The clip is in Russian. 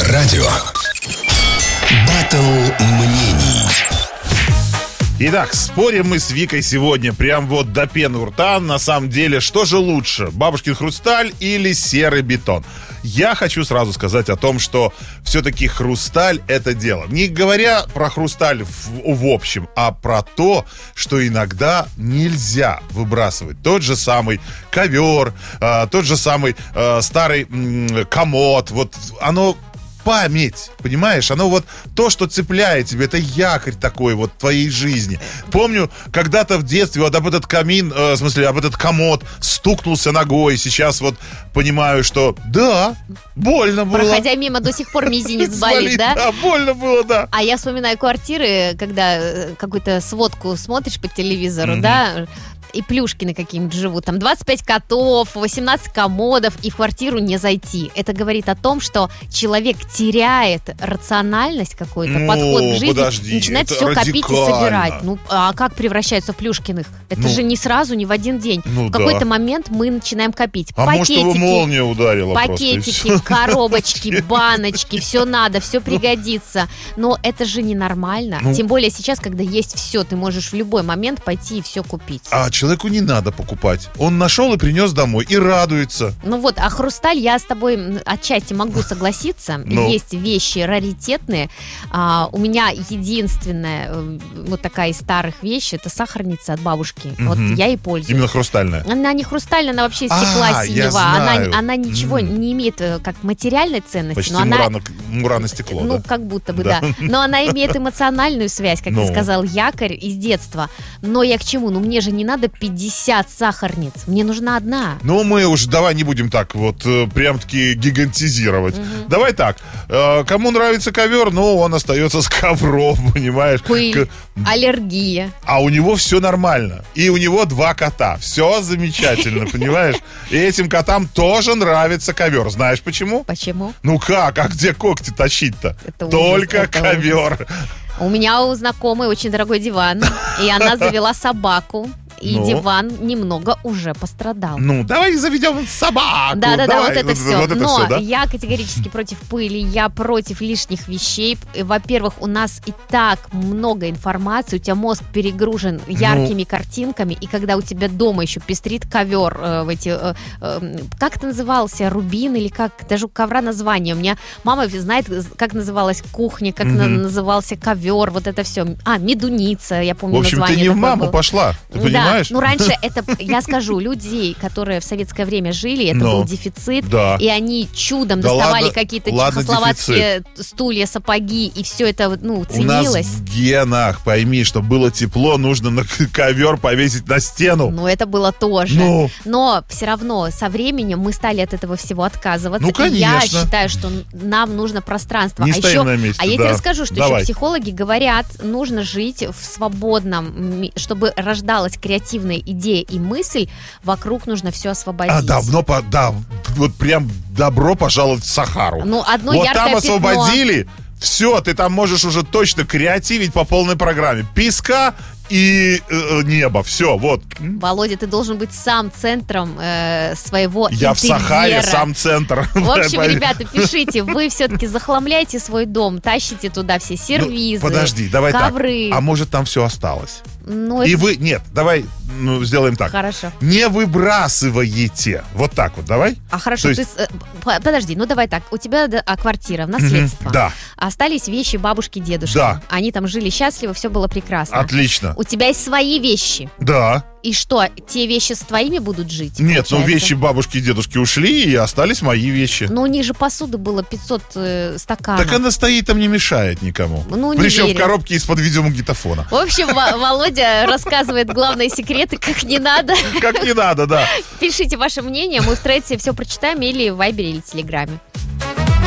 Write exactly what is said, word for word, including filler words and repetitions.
Радио. Баттл мнений. Итак, спорим мы с Викой сегодня прям вот до пены у рта. На самом деле, что же лучше, бабушкин хрусталь или серый бетон? Я хочу сразу сказать о том, что все-таки хрусталь — это дело. Не говоря про хрусталь в, в общем, а про то, что иногда нельзя выбрасывать. Тот же самый ковер, э, тот же самый э, старый э, комод. Вот оно... Память, понимаешь? Оно вот то, что цепляет тебя, это якорь такой вот в твоей жизни. Помню, когда-то в детстве вот об этот камин, э, в смысле, об этот комод стукнулся ногой. Сейчас вот понимаю, что да, больно было. Проходя мимо, до сих пор мизинец болит, да? Да, больно было, да. А я вспоминаю квартиры, когда какую-то сводку смотришь по телевизору, mm-hmm. да, и Плюшкины какие-нибудь живут. Там двадцать пять котов, восемнадцать комодов, и в квартиру не зайти. Это говорит о том, что человек теряет рациональность какой-то, ну, подход к жизни, подожди, начинает все радикально. копить и собирать. Ну, а как превращаются в Плюшкиных? Это ну, же не сразу, не в один день. Ну, в какой-то да. момент мы начинаем копить. А пакетики, может, его молния ударила пакетики, просто, коробочки, баночки, все надо, все пригодится. Но это же ненормально. Ну, Тем более сейчас, когда есть все, ты можешь в любой момент пойти и все купить. А человеку не надо покупать. Он нашел и принес домой, и радуется. Ну вот, а хрусталь, я с тобой отчасти могу согласиться. Ну. Есть вещи раритетные. А, у меня единственная вот такая из старых вещь, это сахарница от бабушки. Угу. Вот я и пользуюсь. Именно хрустальная? Она не хрустальная, она вообще из стекла а, синего. Она, она ничего mm. не имеет как материальной ценности. Почти но она, мурано, мурано-стекло, ну, да? как будто бы, да. да. Но она имеет эмоциональную связь, как ну. ты сказал, якорь из детства. Но я к чему? Ну, мне же не надо пятьдесят сахарниц. Мне нужна одна. Ну, мы уж давай не будем так вот э, прям-таки гигантизировать. Угу. Давай так. Э, кому нравится ковер, ну, он остается с ковром, понимаешь? Пыль, К... аллергия. А у него все нормально. И у него два кота. Все замечательно, понимаешь? И этим котам тоже нравится ковер. Знаешь почему? Почему? Ну как? А где когти тащить-то? Это Только ужас, ковер. Ужас. У меня у знакомой очень дорогой диван, и она завела собаку. И ну. диван немного уже пострадал. Ну, давай заведем собаку. Да-да-да, вот это вот, все. Вот это Но все, да? я категорически против пыли, я против лишних вещей. Во-первых, у нас и так много информации, у тебя мозг перегружен яркими ну. картинками, и когда у тебя дома еще пестрит ковер, э, в эти, э, э, как это назывался, рубин или как, даже у ковра название. У меня мама знает, как называлась кухня, как mm-hmm. назывался ковер, вот это все. А, медуница, я помню название. В общем, ты не в маму было. пошла, ты понимаешь? Да, ну раньше это, я скажу, людей, которые в советское время жили, это Но, был дефицит, да. и они чудом да доставали ладно, какие-то ладно, чехословацкие дефицит. стулья, сапоги, и все это, ну, ценилось. У нас в генах, пойми, что было тепло, нужно на ковер повесить на стену. Ну, это было тоже. Ну. Но все равно со временем мы стали от этого всего отказываться. Ну, конечно. И я считаю, что нам нужно пространство. Не а стоим еще, на месте, а я да. тебе расскажу, что Давай. еще психологи говорят, нужно жить в свободном, чтобы рождалась креативная идея и мысль, вокруг нужно все освободить. А, давно, да, вот прям добро пожаловать в Сахару. Ну, одно вот яркое там освободили, пятно. Все, ты там можешь уже точно креативить по полной программе. Песка и э, небо, все, вот. Володя, ты должен быть сам центром э, своего Я интерьера. в Сахаре сам центр. В общем, ребята, пишите, вы все-таки захламляете свой дом, тащите туда все сервизы, ну, подожди, давай ковры. Так. А может там все осталось? Ну, и это... вы, нет, давай ну, сделаем так. Хорошо. Не выбрасываете. Вот так вот, давай. А хорошо, есть... ты, подожди, ну давай так. У тебя а, квартира в наследство. Mm-hmm, да. Остались вещи бабушки, дедушки. Да. Они там жили счастливо, все было прекрасно. Отлично. У тебя есть свои вещи. Да. И что, те вещи с твоими будут жить? Нет, получается? ну вещи бабушки и дедушки ушли, и остались мои вещи. Но у них же посуды было пятьсот э, стаканов. Так она стоит там, не мешает никому. Ну, не Причем верю. в коробке из-под видеомагнитофона. В общем, Володя рассказывает главные секреты, как не надо. Как не надо, да. Пишите ваше мнение, мы в Threads все прочитаем или в Вайбере, или в Телеграме.